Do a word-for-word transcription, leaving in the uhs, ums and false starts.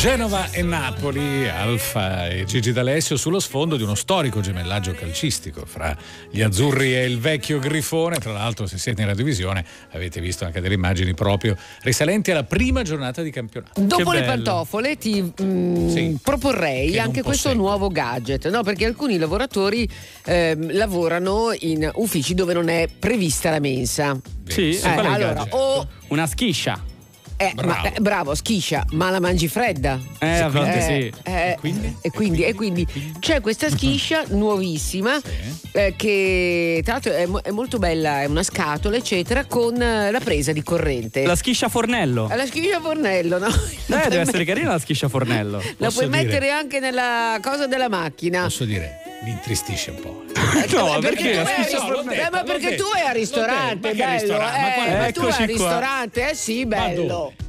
Genova e Napoli, Alfa e Gigi D'Alessio sullo sfondo di uno storico gemellaggio calcistico fra gli azzurri e il vecchio Grifone. Tra l'altro, se siete in radiovisione avete visto anche delle immagini proprio risalenti alla prima giornata di campionato. Dopo le pantofole ti mh, sì, proporrei anche questo posseggo. nuovo gadget, no? Perché alcuni lavoratori eh, lavorano in uffici dove non è prevista la mensa. Sì, Eh, qual è il allora, gadget? o Una schiscia. Eh, Bravo. Ma, eh, bravo, schiscia, ma la mangi fredda? Eh, a volte Eh, sì. eh, E quindi? E quindi, e quindi c'è questa schiscia nuovissima eh, che tra l'altro è, mo- è molto bella, è una scatola eccetera con eh, la presa di corrente. La schiscia fornello. La schiscia a fornello, no? Eh, deve essere carina la schiscia fornello. La Posso puoi dire- mettere anche nella cosa della macchina. Posso dire, mi intristisce un po'. No, Eh, perché tu la vai al schiscia ristor- l'ho detto, eh, ma l'ho perché detto, tu vai al l'ho ristorante, detto, ma che bello. ristorante? Ma Eh, quale- ma tu vai al Eccoci qua. ristorante, eh sì, Ma bello. dove?